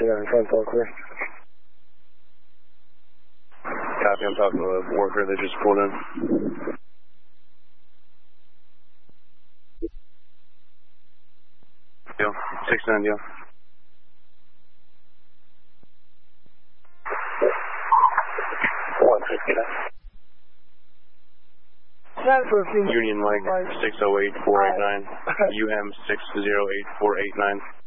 in front, all clear. Copy, I'm talking to a worker that just pulled in. Deal, 6-9 deal. Union Mike 608-489, UM 608-489.